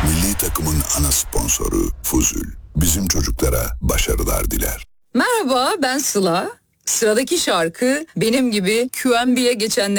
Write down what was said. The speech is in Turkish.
Milli takımın ana sponsoru Fuzul. Bizim çocuklara başarılar diler. Merhaba, ben Sıla. Sıradaki şarkı benim gibi QMB'ye geçenler